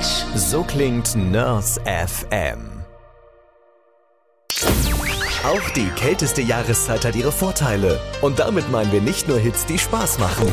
Mensch. So klingt Nurse FM. Auch die kälteste Jahreszeit hat ihre Vorteile. Und damit meinen wir nicht nur Hits, die Spaß machen.